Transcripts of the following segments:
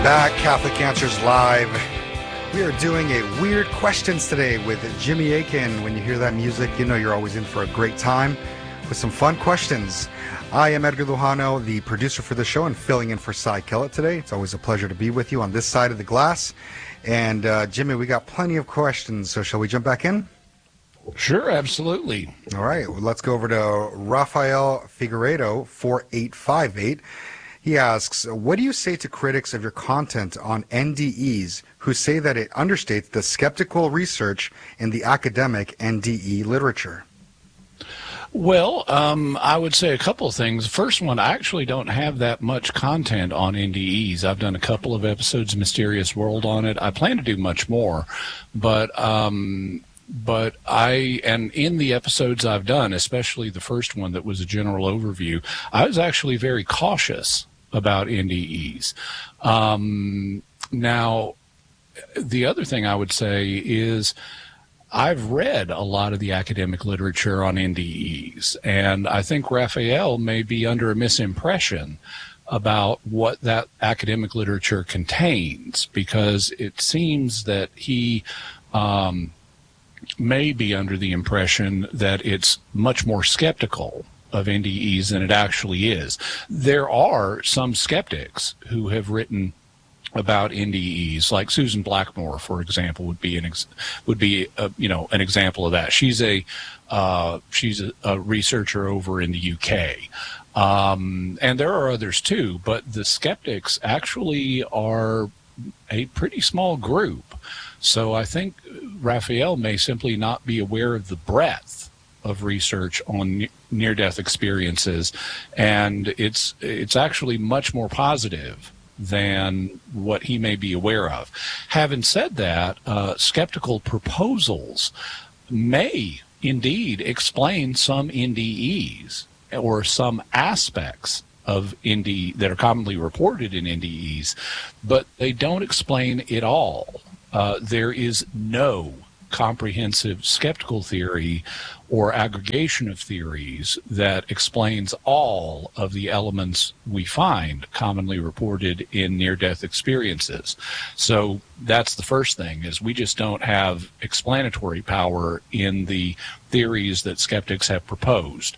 Back, Catholic Answers Live. We are doing a Weird Questions today with Jimmy Akin. When you hear that music, you know you're always in for a great time with some fun questions. I am Edgar Lujano, the producer for the show, and filling in for Cy Kellett today. It's always a pleasure to be with you on this side of the glass. And Jimmy, we got plenty of questions, so shall we jump back in? Sure, absolutely. All right, well, let's go over to Rafael Figueiredo, 4858. He asks, what do you say to critics of your content on NDEs who say that it understates the skeptical research in the academic NDE literature? Well, I would say a couple of things. First one, I actually don't have that much content on NDEs. I've done a couple of episodes of Mysterious World on it. I plan to do much more, but in the episodes I've done, especially the first one that was a general overview, I was actually very cautious about NDEs. Now, the other thing I would say is I've read a lot of the academic literature on NDEs, and I think Raphael may be under a misimpression about what that academic literature contains, because it seems that he may be under the impression that it's much more skeptical of NDEs than it actually is. There are some skeptics who have written about NDEs, like Susan Blackmore, for example, would be an example of that. She's a researcher over in the UK, and there are others too. But the skeptics actually are a pretty small group. So I think Raphael may simply not be aware of the breadth of research on near-death experiences, and it's actually much more positive than what he may be aware of. Having said that, skeptical proposals may indeed explain some NDEs or some aspects of NDE that are commonly reported in NDEs, but they don't explain it all. There is no comprehensive skeptical theory or aggregation of theories that explains all of the elements we find commonly reported in near-death experiences. So that's the first thing, is we just don't have explanatory power in the theories that skeptics have proposed.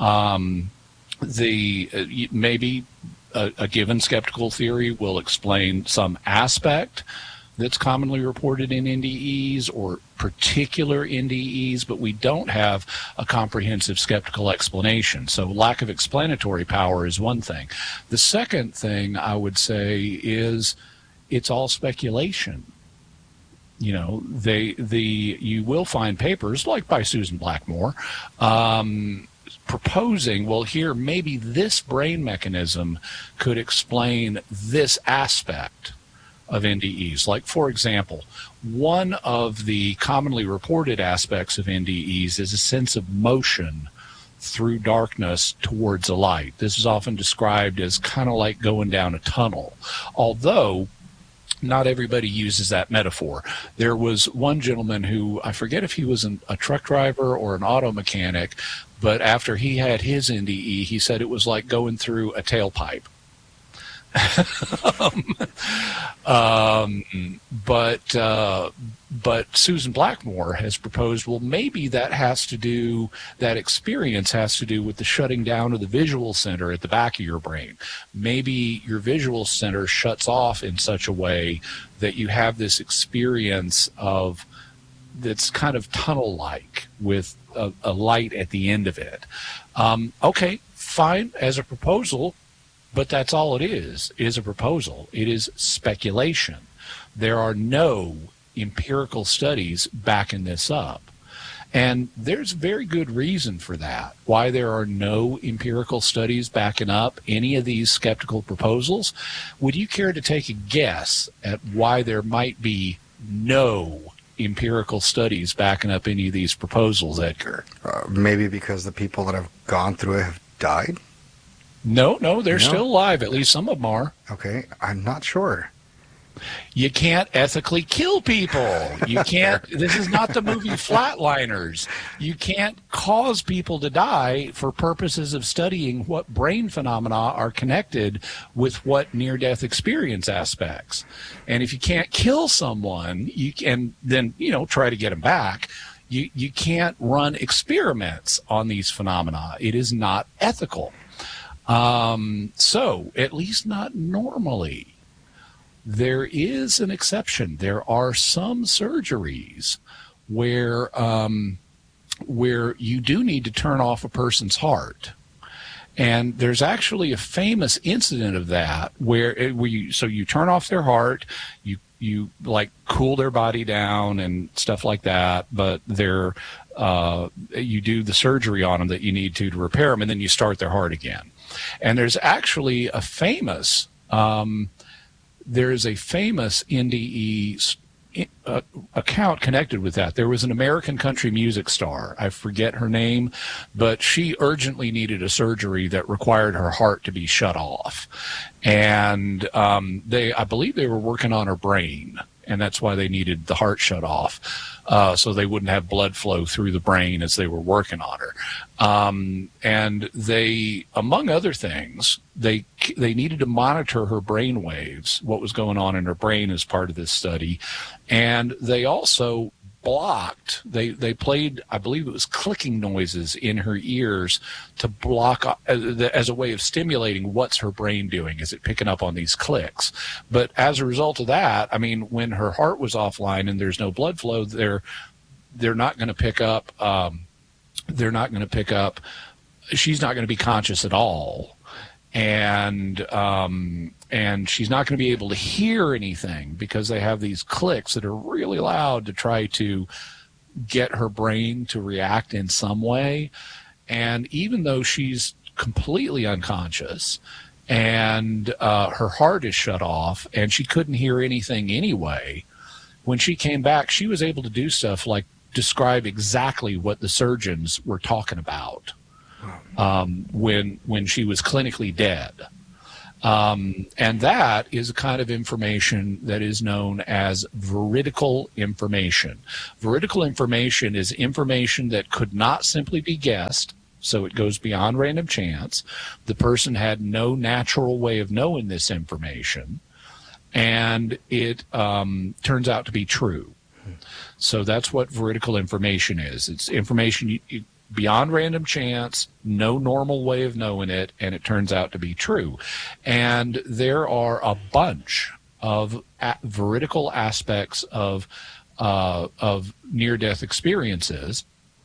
Maybe a given skeptical theory will explain some aspect that's commonly reported in NDEs or particular NDEs, but we don't have a comprehensive skeptical explanation. So lack of explanatory power is one thing. The second thing I would say is it's all speculation. You know, you will find papers like by Susan Blackmore proposing, well, here maybe this brain mechanism could explain this aspect of NDEs. Like, for example, one of the commonly reported aspects of NDEs is a sense of motion through darkness towards a light. This is often described as kind of like going down a tunnel, although not everybody uses that metaphor. There was one gentleman who, I forget if he was a truck driver or an auto mechanic, but after he had his NDE, he said it was like going through a tailpipe. But Susan Blackmore has proposed, well, maybe that experience has to do with the shutting down of the visual center at the back of your brain. Maybe your visual center shuts off in such a way that you have this experience that's kind of tunnel-like with a light at the end of it. Okay, fine as a proposal. But that's all it is a proposal. It is speculation. There are no empirical studies backing this up. And there's very good reason for that, why there are no empirical studies backing up any of these skeptical proposals. Would you care to take a guess at why there might be no empirical studies backing up any of these proposals, Edgar? Maybe because the people that have gone through it have died? No, they're still alive. At least some of them are. Okay, I'm not sure. You can't ethically kill people. You can't. This is not the movie Flatliners. You can't cause people to die for purposes of studying what brain phenomena are connected with what near-death experience aspects. And if you can't kill someone, you can then, try to get them back. You can't run experiments on these phenomena. It is not ethical. So, at least not normally. There is an exception. There are some surgeries where you do need to turn off a person's heart. And there's actually a famous incident of that where you turn off their heart, you like cool their body down and stuff like that, but you do the surgery on them that you need to repair them, and then you start their heart again. And there's actually a famous NDE account connected with that. There was an American country music star, I forget her name, but she urgently needed a surgery that required her heart to be shut off. And I believe they were working on her brain, and that's why they needed the heart shut off, so they wouldn't have blood flow through the brain as they were working on her. And they, among other things, they needed to monitor her brain waves, what was going on in her brain as part of this study. And they also blocked, they played, I believe it was clicking noises in her ears to block as a way of stimulating what's her brain doing. Is it picking up on these clicks? But as a result of that, I mean, when her heart was offline and there's no blood flow, they're not going to pick up, she's not going to be conscious at all. And she's not going to be able to hear anything because they have these clicks that are really loud to try to get her brain to react in some way. And even though she's completely unconscious and her heart is shut off and she couldn't hear anything anyway, when she came back, she was able to do stuff like describe exactly what the surgeons were talking about when she was clinically dead. And that is a kind of information that is known as veridical information. Veridical information is information that could not simply be guessed, so it goes beyond random chance. The person had no natural way of knowing this information, and it turns out to be true. So that's what veridical information is. It's information beyond random chance, no normal way of knowing it, and it turns out to be true. And there are a bunch of veridical aspects of near-death experiences,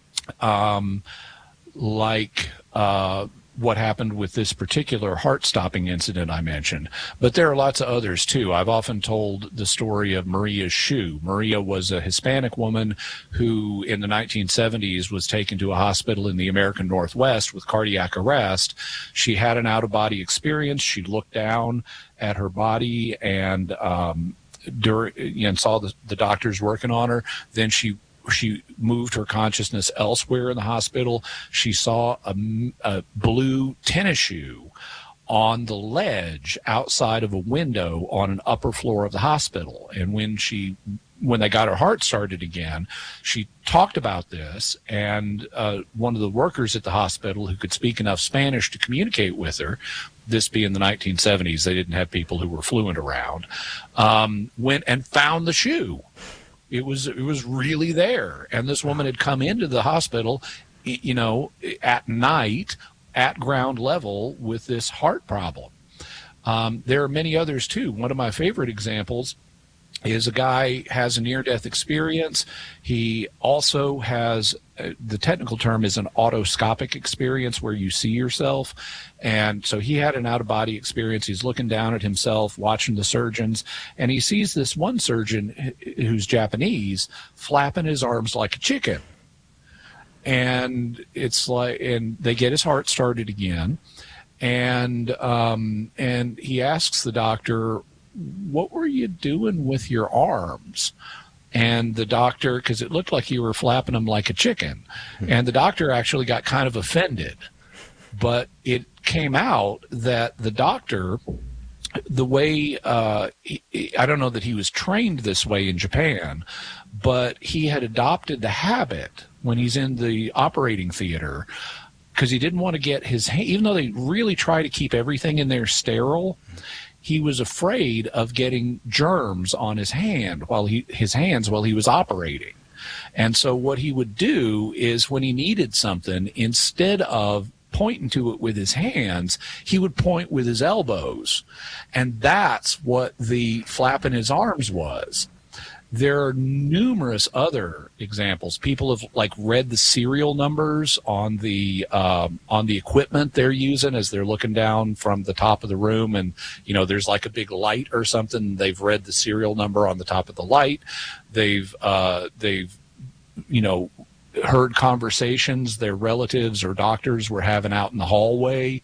like what happened with this particular heart-stopping incident I mentioned. But there are lots of others, too. I've often told the story of Maria's shoe. Maria was a Hispanic woman who, in the 1970s, was taken to a hospital in the American Northwest with cardiac arrest. She had an out-of-body experience. She looked down at her body and saw the doctors working on her. Then she moved her consciousness elsewhere in the hospital. She saw a blue tennis shoe on the ledge outside of a window on an upper floor of the hospital. And when they got her heart started again, she talked about this, and one of the workers at the hospital who could speak enough Spanish to communicate with her, this being the 1970s, they didn't have people who were fluent around, went and found the shoe. It was really there. And this woman had come into the hospital, at night at ground level with this heart problem. There are many others too. One of my favorite examples is a guy has a near-death experience. He also has, the technical term is an autoscopic experience where you see yourself. And so he had an out-of-body experience. He's looking down at himself, watching the surgeons, and he sees this one surgeon who's Japanese flapping his arms like a chicken. And and they get his heart started again. And he asks the doctor, "What were you doing with your arms?" And the doctor, because it looked like you were flapping them like a chicken, and the doctor actually got kind of offended. But it came out that the doctor the way, I don't know that he was trained this way in Japan, but he had adopted the habit when he's in the operating theater, because he didn't want to get his hand, even though they really try to keep everything in there sterile, he was afraid of getting germs on his hands while he was operating. And so what he would do is, when he needed something, instead of pointing to it with his hands, he would point with his elbows. And that's what the flapping his arms was. There are numerous other examples. People have read the serial numbers on the equipment they're using as they're looking down from the top of the room, and there's like a big light or something. They've read the serial number on the top of the light. They've heard conversations their relatives or doctors were having out in the hallway.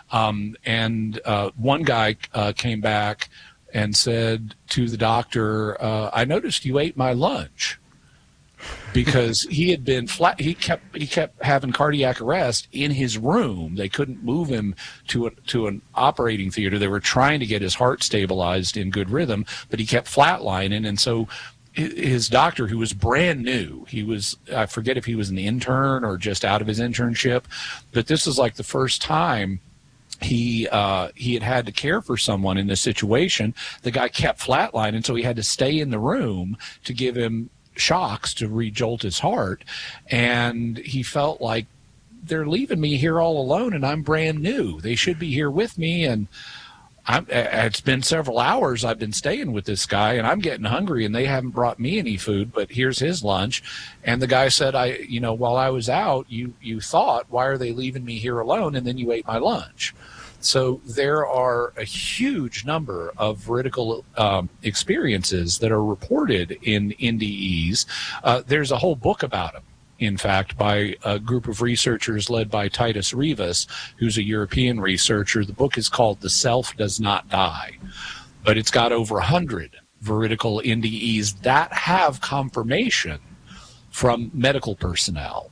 And one guy came back and said to the doctor, I noticed you ate my lunch, because he had been he kept having cardiac arrest in his room. They couldn't move him to an operating theater. They were trying to get his heart stabilized in good rhythm, but he kept flatlining. And so his doctor, who was brand new, I forget if he was an intern or just out of his internship, but this is like the first time he had to care for someone in this situation. The guy kept flatlining, so he had to stay in the room to give him shocks to re-jolt his heart. And he felt like, they're leaving me here all alone, and I'm brand new. They should be here with me. And it's been several hours I've been staying with this guy, and I'm getting hungry, and they haven't brought me any food, but here's his lunch. And the guy said, while I was out, you thought, why are they leaving me here alone? And then you ate my lunch. So there are a huge number of veridical experiences that are reported in NDEs. There's a whole book about them, in fact, by a group of researchers led by Titus Rivas, who's a European researcher. The book is called The Self Does Not Die, but it's got over 100 veridical NDEs that have confirmation from medical personnel.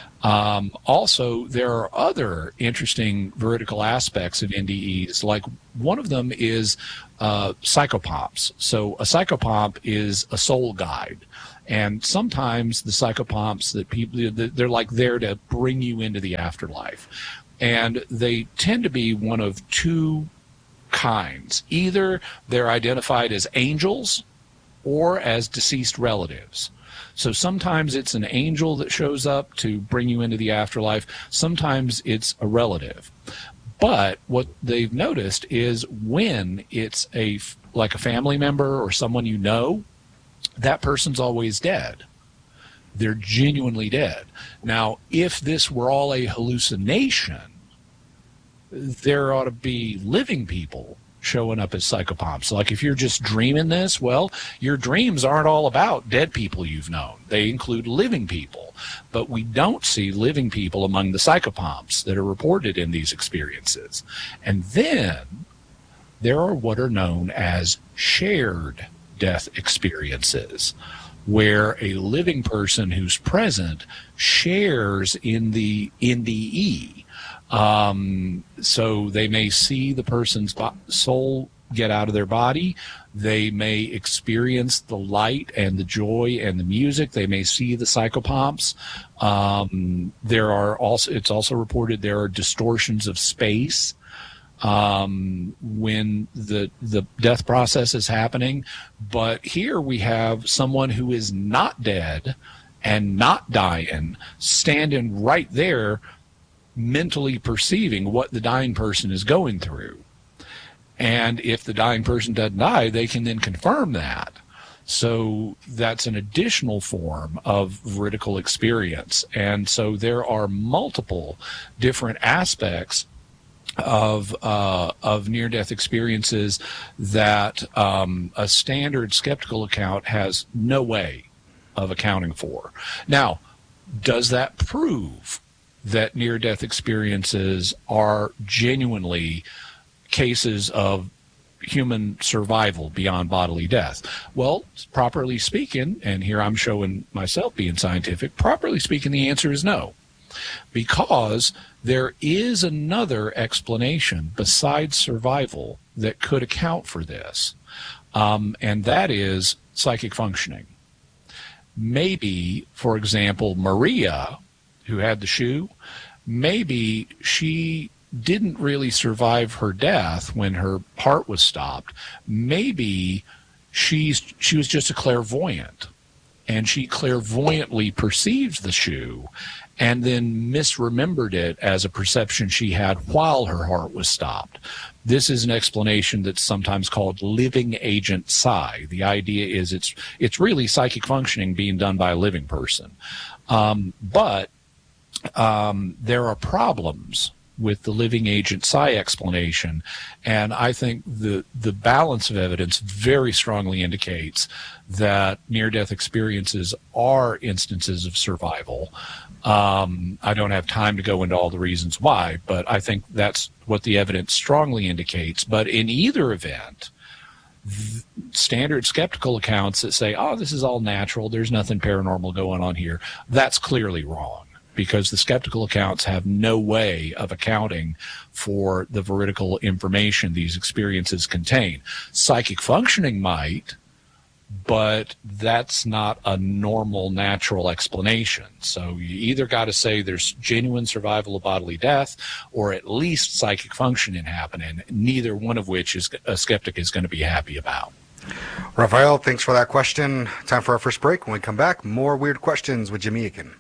Also, there are other interesting veridical aspects of NDEs. Like, one of them is psychopomps. So a psychopomp is a soul guide. And sometimes the psychopomps they're like there to bring you into the afterlife. And they tend to be one of two kinds. Either they're identified as angels or as deceased relatives. So sometimes it's an angel that shows up to bring you into the afterlife. Sometimes it's a relative. But what they've noticed is, when it's like a family member or someone you know, that person's always dead. They're genuinely dead. Now, if this were all a hallucination, there ought to be living people showing up as psychopomps. Like, if you're just dreaming this, well, your dreams aren't all about dead people you've known. They include living people. But we don't see living people among the psychopomps that are reported in these experiences. And then there are what are known as shared death experiences, where a living person who's present shares in the NDE. So they may see the person's soul get out of their body. They may experience the light and the joy and the music. They may see the psychopomps. It's also reported there are distortions of space when the death process is happening. But here we have someone who is not dead and not dying, standing right there, mentally perceiving what the dying person is going through. And if the dying person doesn't die, they can then confirm that. So that's an additional form of veridical experience. And so there are multiple different aspects of near-death experiences that a standard skeptical account has no way of accounting for. Now, does that prove that near-death experiences are genuinely cases of human survival beyond bodily death? Well, properly speaking, and here I'm showing myself being scientific, properly speaking, the answer is no. Because there is another explanation besides survival that could account for this, and that is psychic functioning. Maybe, for example, Maria, who had the shoe, maybe she didn't really survive her death when her heart was stopped. Maybe she was just a clairvoyant, and she clairvoyantly perceived the shoe and then misremembered it as a perception she had while her heart was stopped. This is an explanation that's sometimes called living agent psi. The idea is it's really psychic functioning being done by a living person. But there are problems with the living agent psi explanation, and I think the balance of evidence very strongly indicates that near-death experiences are instances of survival. I don't have time to go into all the reasons why, but I think that's what the evidence strongly indicates. But in either event, standard skeptical accounts that say, oh, this is all natural, there's nothing paranormal going on here, that's clearly wrong, because the skeptical accounts have no way of accounting for the veridical information these experiences contain. Psychic functioning might, but that's not a normal, natural explanation. So you either got to say there's genuine survival of bodily death, or at least psychic functioning happening, neither one of which is a skeptic is going to be happy about. Raphael, thanks for that question. Time for our first break. When we come back, more Weird Questions with Jimmy Akin.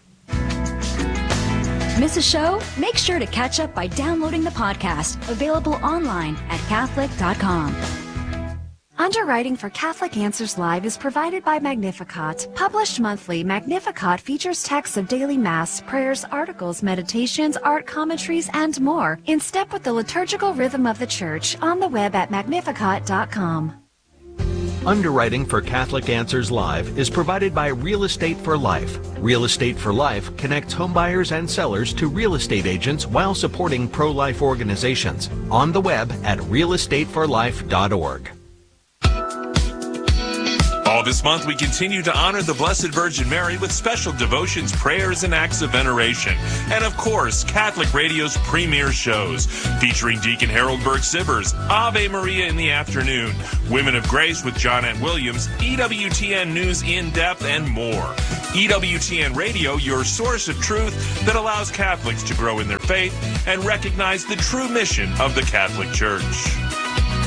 Miss a show? Make sure to catch up by downloading the podcast, available online at Catholic.com. Underwriting for Catholic Answers Live is provided by Magnificat. Published monthly, Magnificat features texts of daily Mass, prayers, articles, meditations, art commentaries, and more, in step with the liturgical rhythm of the Church, on the web at Magnificat.com. Underwriting for Catholic Answers Live is provided by Real Estate for Life. Real Estate for Life connects homebuyers and sellers to real estate agents while supporting pro-life organizations. On the web at realestateforlife.org. All this month, we continue to honor the Blessed Virgin Mary with special devotions, prayers, and acts of veneration. And of course, Catholic Radio's premier shows, featuring Deacon Harold Burke-Sivers, Ave Maria in the afternoon, Women of Grace with Johnnette Williams, EWTN News in Depth, and more. EWTN Radio, your source of truth that allows Catholics to grow in their faith and recognize the true mission of the Catholic Church.